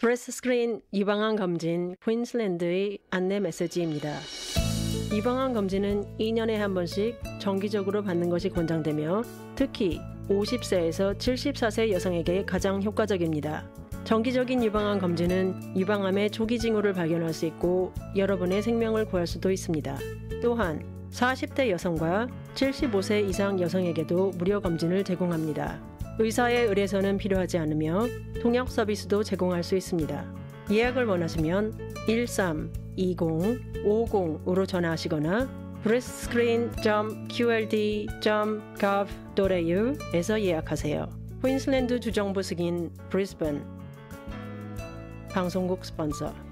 브레스트 스크린 유방암 검진 퀸슬랜드의 안내 메시지입니다. 유방암 검진은 2년에 한 번씩 정기적으로 받는 것이 권장되며 특히 50세에서 74세 여성에게 가장 효과적입니다. 정기적인 유방암 검진은 유방암의 초기 징후를 발견할 수 있고 여러분의 생명을 구할 수도 있습니다. 또한 40대 여성과 75세 이상 여성에게도 무료 검진을 제공합니다. 의사의 의뢰서는 필요하지 않으며 통역 서비스도 제공할 수 있습니다. 예약을 원하시면 132050으로 전화하시거나 breastscreen.qld.gov.au에서 예약하세요. 퀸슬랜드 주정부 승인 브리스번 방송국 스폰서